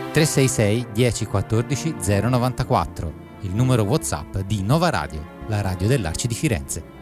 366 1014 094, il numero WhatsApp di Nova Radio, la radio dell'Arci di Firenze.